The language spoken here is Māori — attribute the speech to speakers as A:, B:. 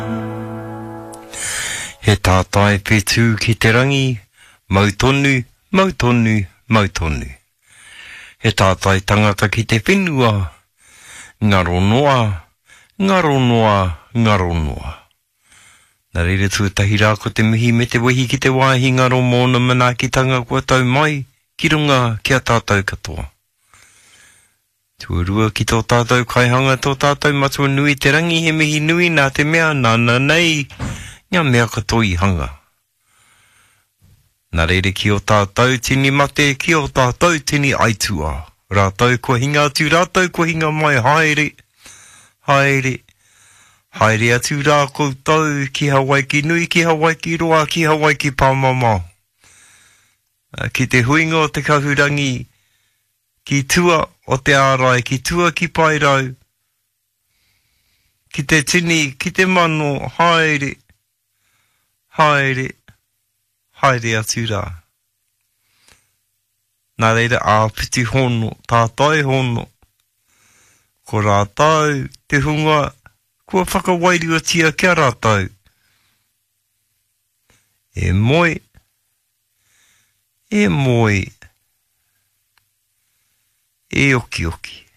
A: He tātai whetū ki te rangi, mautonu, mautonu, mautonu. He tātai tangata ki te whenua, ngaro noa, ngaro noa, ngaro noa. Nā reira tuatahi rā ko te mihi me te wehi ki te wāhi ngaro mōna manaakitanga kua tau mai, ki runga kia tātou katoa. Tuarua ki tō tātou kaihanga tō tātou matua nui te rangi he mihi nui nā te mea nāna nei, ngā mea katoi hanga. Nā reire ki o tātou tini mate, ki o tātou tini aitua. Rātou kua hinga atu, rātou kua hinga mai, haere, haere, haere atu rā koutou, ki Hawaii ki nui, ki Hawaii ki roa, ki Hawaii ki pāmama. Ki te huinga o te kahurangi, ki tua o te ārai, ki tua ki pairau, ki te tini, ki te mano, haere, haere, haere atu rā. Nā reira āpiti hono, tātai hono. Ko rātau, te hunga, kua whakawairua tia kia rātau. E moi, e moi, e oki oki.